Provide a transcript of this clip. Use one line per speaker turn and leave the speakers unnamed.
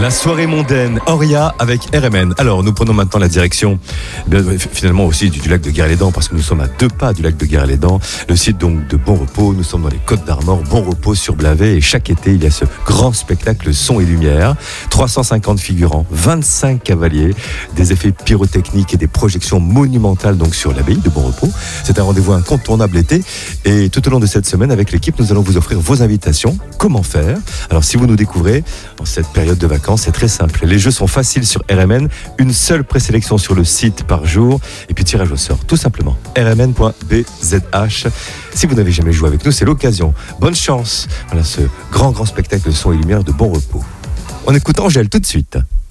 La soirée mondaine, Oria avec RMN. Alors, nous prenons maintenant la direction, finalement aussi du lac de Guerre-les-Dents, parce que nous sommes à 2 pas du lac de Guerre-les-Dents. Le site donc de Bon Repos, nous sommes dans les Côtes d'Armor, Bon Repos sur Blavet, et chaque été, il y a ce grand spectacle son et lumière. 350 figurants, 25 cavaliers, des effets pyrotechniques et des projections monumentales donc sur l'abbaye de Bon Repos. C'est un rendez-vous incontournable l'été, et tout au long de cette semaine, avec l'équipe, nous allons vous offrir vos invitations. Comment faire? Alors, si vous nous découvrez en cette période de vacances, c'est très simple. Les jeux sont faciles sur RMN. Une seule présélection sur le site par jour. Et puis tirage au sort, tout simplement. rmn.bzh. Si vous n'avez jamais joué avec nous, c'est l'occasion. Bonne chance. Voilà ce grand spectacle de son et lumière de Bon Repos. On écoute Angèle tout de suite.